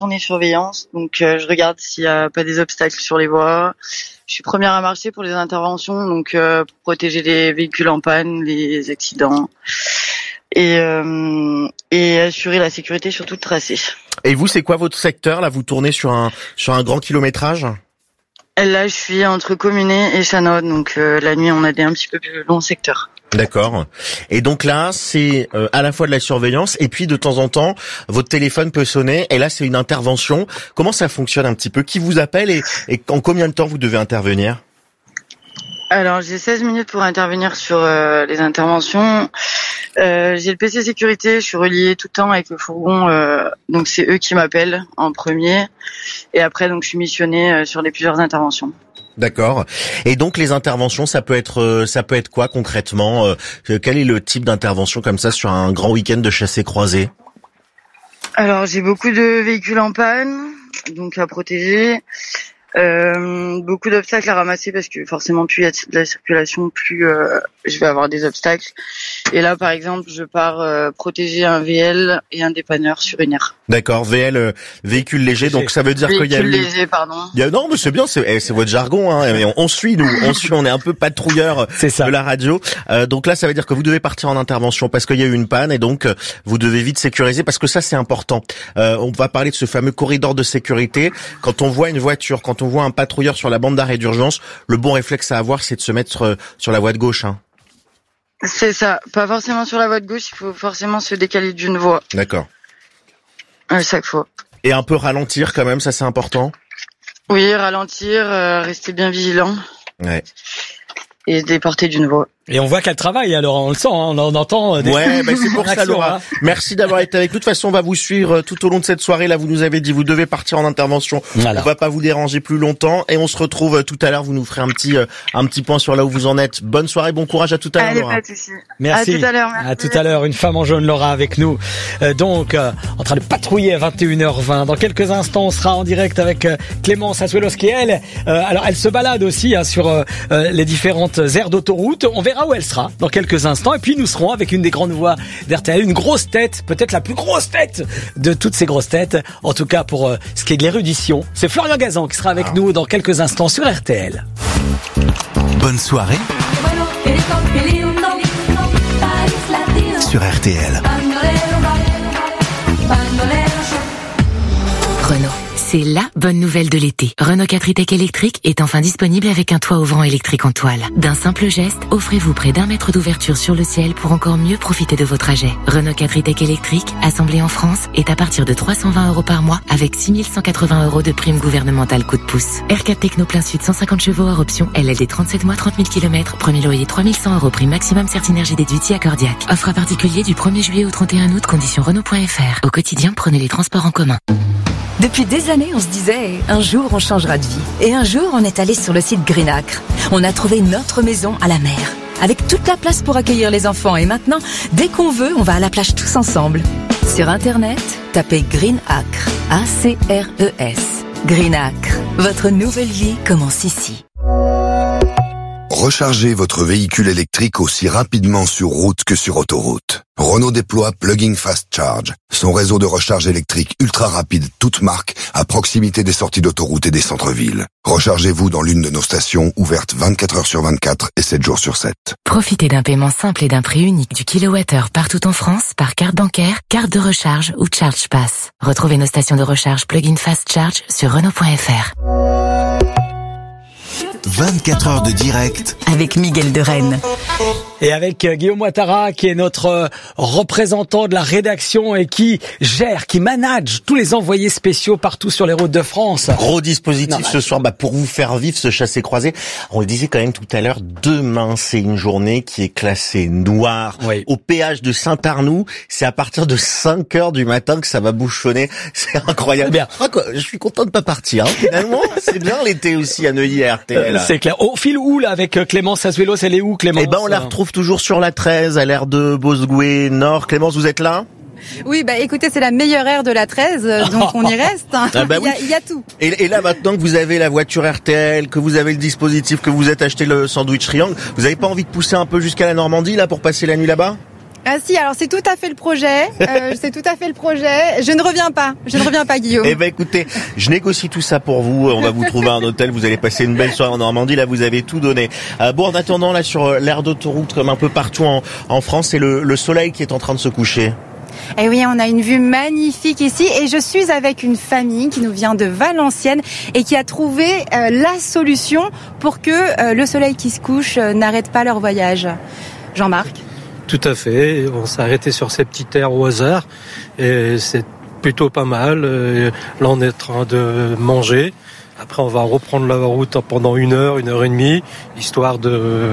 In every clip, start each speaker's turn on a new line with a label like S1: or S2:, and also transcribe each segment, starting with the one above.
S1: journée surveillance, donc je regarde s'il y a pas des obstacles sur les voies. Je suis première à marcher pour les interventions, donc pour protéger les véhicules en panne, les accidents et assurer la sécurité sur tout le tracé.
S2: Et vous, c'est quoi votre secteur là? Vous tournez sur un grand kilométrage?
S1: Là, je suis entre Communé et Chanod, donc la nuit, on a des un petit peu plus longs secteurs.
S2: D'accord. Et donc là, c'est à la fois de la surveillance et puis de temps en temps, votre téléphone peut sonner et là, c'est une intervention. Comment ça fonctionne un petit peu? Qui vous appelle et en combien de temps vous devez intervenir?
S1: Alors, j'ai 16 minutes pour intervenir sur les interventions. J'ai le PC sécurité, je suis reliée tout le temps avec le fourgon, donc c'est eux qui m'appellent en premier. Et après, donc, je suis missionnée sur les plusieurs interventions.
S2: D'accord. Et donc les interventions, ça peut être quoi concrètement? Quel est le type d'intervention comme ça sur un grand week-end de chassé-croisé?
S1: Alors, j'ai beaucoup de véhicules en panne, donc à protéger. Beaucoup d'obstacles à ramasser parce que forcément plus il y a de la circulation, plus je vais avoir des obstacles. Et là, par exemple, je pars protéger un VL et un dépanneur sur une aire.
S2: D'accord, VL, véhicule léger, donc ça veut dire qu'il y a
S1: véhicule léger, pardon.
S2: Non, mais c'est bien, c'est votre jargon, hein. On suit, on est un peu patrouilleurs de la radio. Donc là, ça veut dire que vous devez partir en intervention parce qu'il y a eu une panne et donc vous devez vite sécuriser parce que ça c'est important. On va parler de ce fameux corridor de sécurité. Quand on voit une voiture, quand on voit un patrouilleur sur la bande d'arrêt d'urgence, le bon réflexe à avoir, c'est de se mettre sur la voie de gauche, hein.
S1: C'est ça, pas forcément sur la voie de gauche, il faut forcément se décaler d'une voie.
S2: D'accord.
S1: À chaque fois.
S2: Et un peu ralentir quand même, ça c'est important.
S1: Oui, ralentir, rester bien vigilant.
S2: Ouais.
S1: Et déporter d'une voie.
S3: Et on voit qu'elle travaille, alors on le sent, hein, on entend des...
S2: Ouais, c'est pour ça, Laura. Merci d'avoir été avec nous. De toute façon, on va vous suivre tout au long de cette soirée. Là, vous nous avez dit, vous devez partir en intervention. Voilà. On va pas vous déranger plus longtemps. Et on se retrouve tout à l'heure. Vous nous ferez un petit point sur là où vous en êtes. Bonne soirée, bon courage, à tout à l'heure, Laura.
S1: Pas de souci.
S3: Merci.
S1: À tout à l'heure.
S3: À tout à l'heure. Une femme en jaune, Laura, avec nous. En train de patrouiller à 21h20. Dans quelques instants, on sera en direct avec Clémence Azuelos qui, elle se balade aussi sur les différentes aires d'autoroute. On verra où elle sera dans quelques instants. Et puis, nous serons avec une des grandes voix d'RTL, une grosse tête, peut-être la plus grosse tête de toutes ces grosses têtes. En tout cas, pour ce qui est de l'érudition, c'est Florian Gazan qui sera avec nous dans quelques instants sur RTL.
S4: Bonne soirée sur RTL.
S5: Renault. C'est la bonne nouvelle de l'été. Renault 4 e-Tech électrique est enfin disponible avec un toit ouvrant électrique en toile. D'un simple geste, offrez-vous près d'1 mètre d'ouverture sur le ciel pour encore mieux profiter de vos trajets. Renault 4 e-Tech électrique, assemblé en France, est à partir de 320 € par mois avec 6 180 € de prime gouvernementale coup de pouce. R4 Techno plein sud 150 chevaux hors option, LLD 37 mois 30 000 km, premier loyer 3100 € prime maximum Certinergie déduit accordiaque. Offre à particulier du 1er juillet au 31 août, conditions Renault.fr. Au quotidien, prenez les transports en commun.
S6: Depuis des années, on se disait, un jour on changera de vie. Et un jour, on est allé sur le site Greenacre. On a trouvé notre maison à la mer, avec toute la place pour accueillir les enfants. Et maintenant, dès qu'on veut, on va à la plage tous ensemble. Sur Internet, tapez Greenacre, A-C-R-E-S. Greenacre, votre nouvelle vie commence ici.
S7: Rechargez votre véhicule électrique aussi rapidement sur route que sur autoroute. Renault déploie Plug-in Fast Charge, son réseau de recharge électrique ultra rapide, toute marque, à proximité des sorties d'autoroute et des centres-villes. Rechargez-vous dans l'une de nos stations ouvertes 24 heures sur 24 et 7 jours sur 7.
S5: Profitez d'un paiement simple et d'un prix unique du kilowattheure partout en France par carte bancaire, carte de recharge ou Charge Pass. Retrouvez nos stations de recharge Plug-in Fast Charge sur Renault.fr.
S4: 24 heures de direct
S6: avec Miguel de Rennes.
S3: Et avec Guillaume Ouattara, qui est notre représentant de la rédaction et qui manage tous les envoyés spéciaux partout sur les routes de France.
S2: Gros dispositif ce soir, pour vous faire vivre ce chassé-croisé. On le disait quand même tout à l'heure, demain, c'est une journée qui est classée noire.
S3: Oui.
S2: Au péage de Saint-Arnoux, c'est à partir de 5 heures du matin que ça va bouchonner. C'est incroyable.
S3: Bien.
S2: Je suis content de pas partir, finalement. C'est bien l'été aussi à Neuilly, RTL.
S3: C'est clair. Au fil où, là, avec Clémence Azuelos, elle est où, Clémence?
S2: On la retrouve toujours sur la 13, à l'aire de Bosgoué Nord. Clémence, vous êtes là?
S8: Oui, écoutez, c'est la meilleure aire de la 13, donc on y reste. Il y a tout.
S2: Et là, maintenant que vous avez la voiture RTL, que vous avez le dispositif, que vous êtes acheté le sandwich triangle, vous avez pas envie de pousser un peu jusqu'à la Normandie, là, pour passer la nuit là-bas?
S8: Ah si, alors c'est tout à fait le projet. C'est tout à fait le projet. Je ne reviens pas, Guillaume.
S2: Eh ben écoutez, je négocie tout ça pour vous. On va vous trouver un hôtel. Vous allez passer une belle soirée en Normandie. Là, vous avez tout donné. Bon, en attendant, là sur l'aire d'autoroute, comme un peu partout en France, c'est le soleil qui est en train de se coucher.
S8: Eh oui, on a une vue magnifique ici et je suis avec une famille qui nous vient de Valenciennes et qui a trouvé la solution pour que le soleil qui se couche n'arrête pas leur voyage. Jean-Marc ?
S9: Tout à fait. On s'est arrêté sur ces petites terres au hasard et c'est plutôt pas mal. Là, on est en train de manger. Après, on va reprendre la route pendant 1 heure et demie, histoire de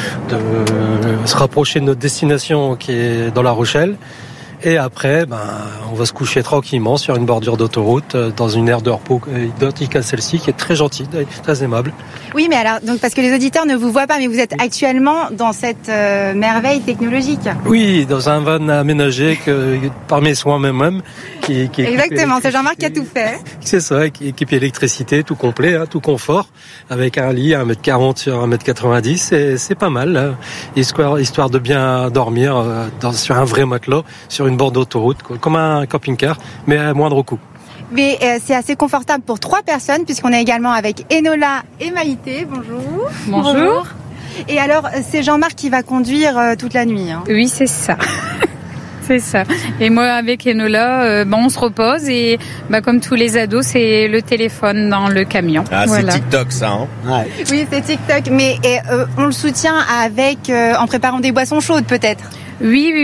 S9: se rapprocher de notre destination qui est dans La Rochelle. Et après, on va se coucher tranquillement sur une bordure d'autoroute, dans une aire de repos identique à celle-ci, qui est très gentille, très aimable.
S8: Oui, mais alors, donc parce que les auditeurs ne vous voient pas, mais vous êtes actuellement dans cette merveille technologique.
S9: Oui, dans un van aménagé par mes soins même, qui
S8: exactement, c'est Jean-Marc qui a tout fait.
S9: C'est ça, qui est équipé électricité, tout complet, tout confort, avec un lit à 1m40 sur 1m90, et c'est pas mal, là. Histoire de bien dormir sur un vrai matelas, sur une bord d'autoroute, comme un camping-car, mais à moindre coût.
S8: Mais c'est assez confortable pour 3 personnes, puisqu'on est également avec Enola et Maïté. Bonjour.
S10: Bonjour.
S8: Et alors, c'est Jean-Marc qui va conduire toute la nuit. Hein.
S10: Oui, c'est ça. C'est ça. Et moi, avec Enola, on se repose et comme tous les ados, c'est le téléphone dans le camion.
S2: Ah, voilà. C'est TikTok, ça. Hein
S8: ouais. Oui, c'est TikTok. Mais on le soutient en préparant des boissons chaudes, peut-être.
S10: Oui.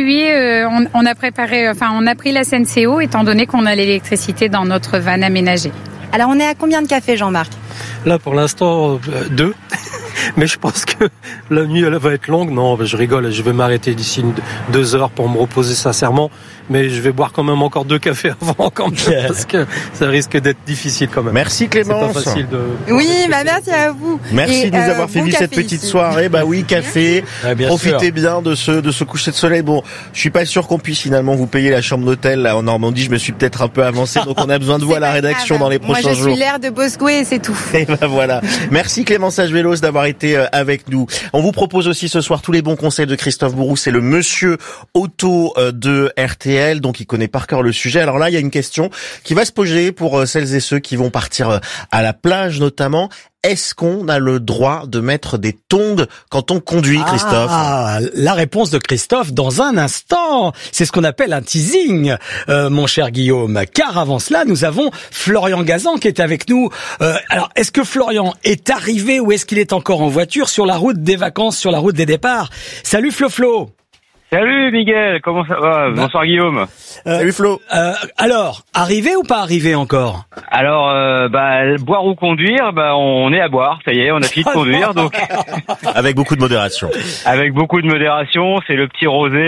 S10: On a pris la SNCO étant donné qu'on a l'électricité dans notre van aménagé.
S8: Alors, on est à combien de cafés, Jean-Marc ?
S9: Là, pour l'instant, 2. Mais je pense que la nuit, elle va être longue. Non, je rigole. Je vais m'arrêter d'ici 2 heures pour me reposer sincèrement. Mais je vais boire quand même encore 2 cafés avant, quand même, parce que ça risque d'être difficile quand même.
S2: Merci Clémence.
S9: C'est pas facile de...
S8: Oui, merci à vous.
S2: Merci de nous avoir fait vivre cette petite soirée. Oui, café. Profitez bien de ce coucher de soleil. Bon, je suis pas sûr qu'on puisse finalement vous payer la chambre d'hôtel là en Normandie. Je me suis peut-être un peu avancé, donc on a besoin de vous à la rédaction dans les prochains jours.
S8: Moi, je suis l'air de Bosco et c'est tout.
S2: Et voilà. Merci Clémence Agevelos d'avoir été avec nous. On vous propose aussi ce soir tous les bons conseils de Christophe Bourou. C'est le monsieur auto de RTL, donc il connaît par cœur le sujet. Alors là, il y a une question qui va se poser pour celles et ceux qui vont partir à la plage notamment. Est-ce qu'on a le droit de mettre des tongs quand on conduit, Christophe ?
S3: La réponse de Christophe dans un instant. C'est ce qu'on appelle un teasing, mon cher Guillaume. Car avant cela, nous avons Florian Gazan qui est avec nous. Alors, est-ce que Florian est arrivé ou est-ce qu'il est encore en voiture sur la route des vacances, sur la route des départs ? Salut Flo.
S11: Salut Miguel, comment ça va ? Bonsoir Guillaume.
S2: Salut Flo.
S3: Alors, arrivé ou pas arrivé encore ?
S11: Alors, boire ou conduire, on est à boire, ça y est, on a fini de conduire, donc.
S2: Avec beaucoup de modération.
S11: Avec beaucoup de modération, c'est le petit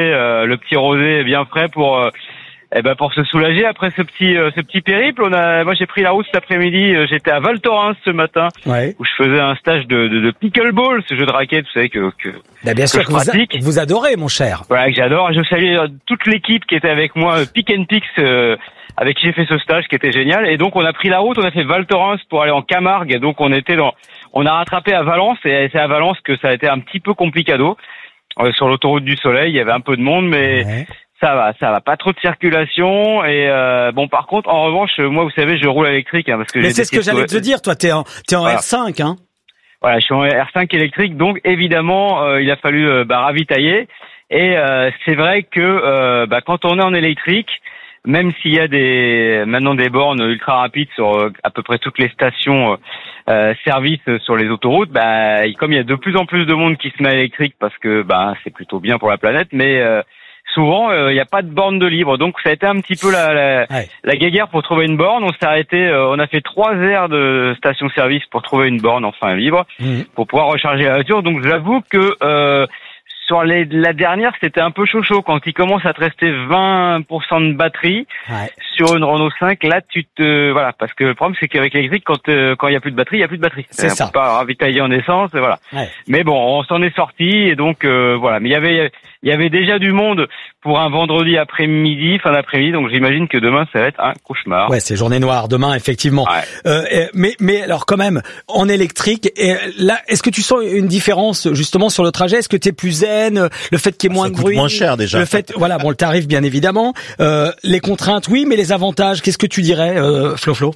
S11: rosé bien frais pour se soulager après ce petit périple. Moi j'ai pris la route cet après-midi, j'étais à Val Thorens ce matin, où je faisais un stage de pickleball, ce jeu de raquette, vous savez que
S3: bien sûr que vous adorez, mon cher.
S11: Voilà, que j'adore. Je salue toute l'équipe qui était avec moi, Pick and Pix, avec qui j'ai fait ce stage, qui était génial. Et donc on a pris la route, on a fait Val Thorens pour aller en Camargue. Et donc on a rattrapé à Valence, et c'est à Valence que ça a été un petit peu complicado. Sur l'autoroute du Soleil, il y avait un peu de monde, mais ouais. Ça va, pas trop de circulation. Et par contre, en revanche, moi, vous savez, je roule électrique, parce que.
S3: Mais c'est ce que j'allais te dire, toi, t'es en voilà. R5, hein.
S11: Voilà, je suis en R5 électrique, donc évidemment, il a fallu ravitailler. Et c'est vrai que quand on est en électrique, même s'il y a maintenant des bornes ultra rapides sur à peu près toutes les stations service sur les autoroutes, comme il y a de plus en plus de monde qui se met à électrique, parce que c'est plutôt bien pour la planète, mais souvent il n'y a pas de borne de libre, donc ça a été un petit peu la guéguerre pour trouver une borne. On s'est arrêté, on a fait 3 aires de station-service pour trouver une borne enfin libre, pour pouvoir recharger la voiture. Donc j'avoue que sur la dernière, c'était un peu chaud quand il commence à te rester 20% de batterie sur une Renault 5. Là, parce que le problème c'est qu'avec l'électrique, quand il y a plus de batterie, il y a plus de batterie.
S3: C'est ça.
S11: On peut pas ravitailler en essence, voilà. Ouais. Mais bon, on s'en est sorti, et donc voilà. Mais il y avait déjà du monde pour un vendredi après-midi, fin d'après-midi, donc j'imagine que demain ça va être un cauchemar.
S3: Ouais, c'est journée noire demain, effectivement. Ouais. Mais alors quand même, en électrique, et là, est-ce que tu sens une différence justement sur le trajet ? Est-ce que t'es plus zen ? l'hydrogène, le fait qu'il y ait moins de bruit.
S2: Ça coûte moins cher déjà.
S3: Le fait, voilà, bon, le tarif bien évidemment. Les contraintes, oui, mais les avantages, qu'est-ce que tu dirais, Flo?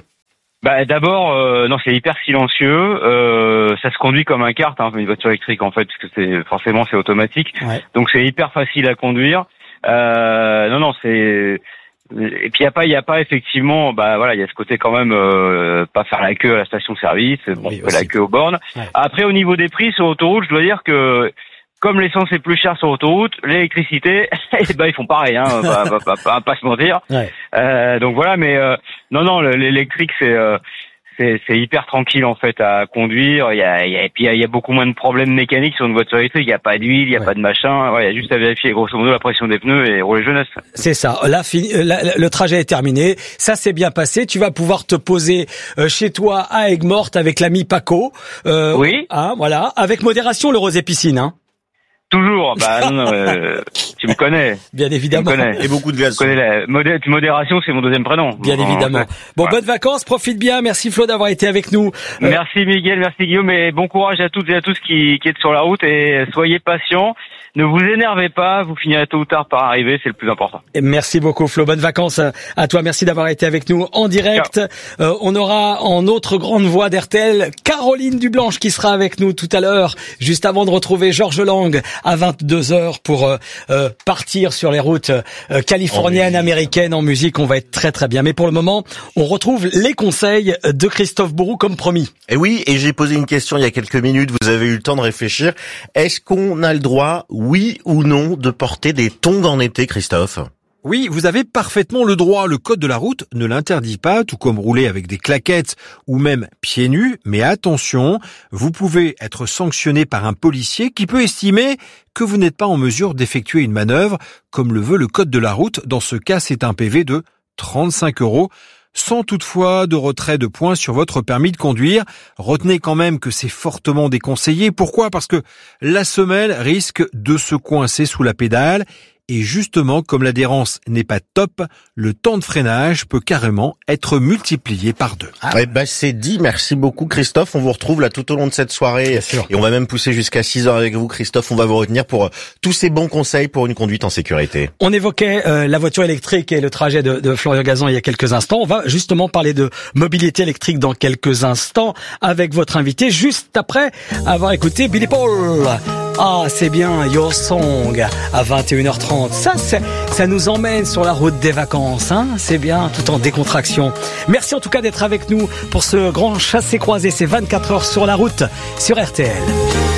S11: D'abord, non, c'est hyper silencieux. Ça se conduit comme un kart, une voiture électrique en fait, parce que c'est automatique. Ouais. Donc c'est hyper facile à conduire. Non, c'est. Et puis il y a pas effectivement, il y a ce côté quand même pas faire la queue à la station-service, la queue aux bornes. Ouais. Après au niveau des prix sur autoroute, je dois dire que comme l'essence est plus chère sur autoroute, l'électricité, ils font pareil, on va pas se mentir. Ouais. Donc voilà, mais non, l'électrique c'est hyper tranquille en fait à conduire. Il y a beaucoup moins de problèmes mécaniques sur une voiture électrique. Il y a pas d'huile, il y a pas de machin. Il y a juste à vérifier grosso modo la pression des pneus et rouler jeunesse.
S3: C'est ça. Là, le trajet est terminé. Ça s'est bien passé. Tu vas pouvoir te poser chez toi à Aigues-Mortes avec l'ami Paco.
S11: Oui.
S3: Voilà. Avec modération, le rosé piscine.
S11: Toujours, tu me connais.
S3: Bien évidemment.
S11: Tu me connais.
S2: Et beaucoup de glaçons.
S11: Tu connais la modération, c'est mon deuxième prénom.
S3: Bien évidemment. Bon, bonnes vacances, profite bien. Merci Flo d'avoir été avec nous.
S11: Merci Miguel, merci Guillaume, et bon courage à toutes et à tous qui êtes sur la route, et soyez patients. Ne vous énervez pas, vous finirez tôt ou tard par arriver, c'est le plus important.
S3: Et merci beaucoup Flo, bonnes vacances à toi, merci d'avoir été avec nous en direct. On aura en autre grande voix d'RTL Caroline Dublanche qui sera avec nous tout à l'heure, juste avant de retrouver Georges Lang à 22h pour partir sur les routes californiennes, américaines en musique. On va être très très bien. Mais pour le moment, on retrouve les conseils de Christophe Bourou comme promis.
S2: Et oui, et j'ai posé une question il y a quelques minutes, vous avez eu le temps de réfléchir. Est-ce qu'on a le droit, oui ou non, de porter des tongs en été, Christophe?
S12: Oui, vous avez parfaitement le droit. Le code de la route ne l'interdit pas, tout comme rouler avec des claquettes ou même pieds nus. Mais attention, vous pouvez être sanctionné par un policier qui peut estimer que vous n'êtes pas en mesure d'effectuer une manœuvre, comme le veut le code de la route. Dans ce cas, c'est un PV de 35 €. Sans toutefois de retrait de points sur votre permis de conduire. Retenez quand même que c'est fortement déconseillé. Pourquoi ? Parce que la semelle risque de se coincer sous la pédale. Et justement, comme l'adhérence n'est pas top, le temps de freinage peut carrément être multiplié par 2.
S2: C'est dit. Merci beaucoup, Christophe. On vous retrouve là tout au long de cette soirée. Et on va même pousser jusqu'à 6h avec vous, Christophe. On va vous retenir pour tous ces bons conseils pour une conduite en sécurité.
S3: On évoquait la voiture électrique et le trajet de Florian Gazan il y a quelques instants. On va justement parler de mobilité électrique dans quelques instants avec votre invité, juste après avoir écouté Billy Paul. Ah, c'est bien, Your Song, à 21h30. Ça nous emmène sur la route des vacances, c'est bien, tout en décontraction. Merci en tout cas d'être avec nous pour ce grand chassé-croisé, c'est 24 heures sur la route, sur RTL.